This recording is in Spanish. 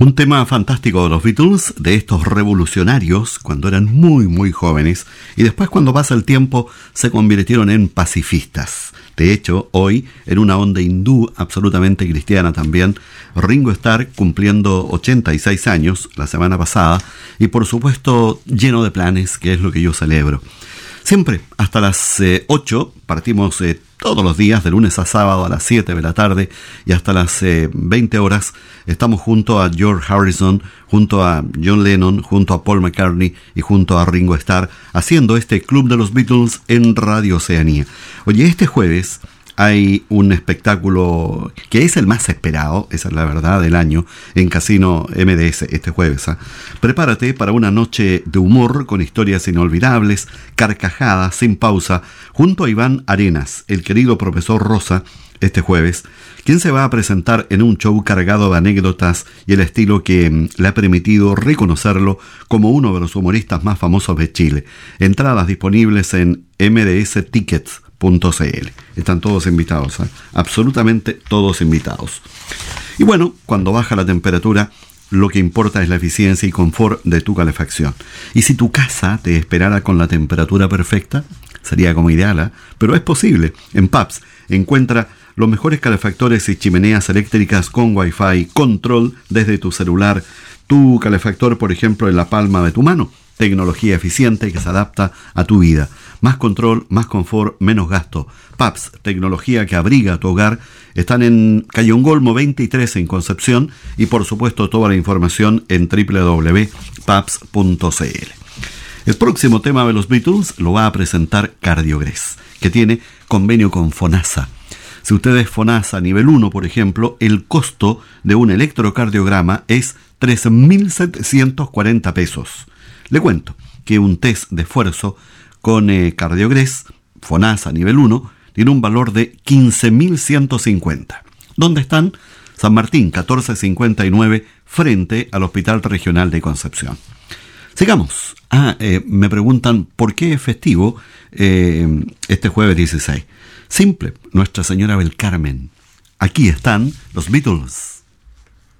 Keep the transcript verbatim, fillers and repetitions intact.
Un tema fantástico de los Beatles, de estos revolucionarios cuando eran muy muy jóvenes y después cuando pasa el tiempo se convirtieron en pacifistas. De hecho, hoy, en una onda hindú absolutamente cristiana también, Ringo Starr cumpliendo ochenta y seis años la semana pasada y por supuesto lleno de planes, que es lo que yo celebro. Siempre hasta las eh, ocho partimos eh, todos los días, de lunes a sábado a las siete de la tarde y hasta las eh, veinte horas estamos junto a George Harrison, junto a John Lennon, junto a Paul McCartney y junto a Ringo Starr, haciendo este Club de los Beatles en Radio Oceanía. Oye, este jueves hay un espectáculo que es el más esperado, esa es la verdad, del año, en Casino M D S este jueves. ¿eh? Prepárate para una noche de humor con historias inolvidables, carcajadas sin pausa, junto a Iván Arenas, el querido profesor Rosa, este jueves, quien se va a presentar en un show cargado de anécdotas y el estilo que le ha permitido reconocerlo como uno de los humoristas más famosos de Chile. Entradas disponibles en m d s tickets punto c l. Están todos invitados, ¿eh? Absolutamente todos invitados. Y bueno, cuando baja la temperatura, lo que importa es la eficiencia y confort de tu calefacción. Y si tu casa te esperara con la temperatura perfecta, sería como ideal, ¿eh? Pero es posible. En P A P S encuentra los mejores calefactores y chimeneas eléctricas con Wi-Fi, control desde tu celular, tu calefactor, por ejemplo, en la palma de tu mano. Tecnología eficiente que se adapta a tu vida. Más control, más confort, menos gasto. P A P S, tecnología que abriga tu hogar. Están en Calle Ongolmo veintitrés en Concepción y por supuesto toda la información en w w w punto paps punto c l. El próximo tema de los Beatles lo va a presentar Cardiogres, que tiene convenio con FONASA. Si usted es FONASA nivel uno, por ejemplo, el costo de un electrocardiograma es tres mil setecientos cuarenta pesos. Le cuento que un test de esfuerzo con eh, Cardiogres, FONASA nivel uno, tiene un valor de quince mil ciento cincuenta. ¿Dónde están? San Martín, catorce cincuenta y nueve, frente al Hospital Regional de Concepción. Sigamos. Ah, eh, me preguntan, ¿por qué es festivo eh, este jueves dieciséis? Simple, Nuestra Señora del Carmen. Aquí están los Beatles.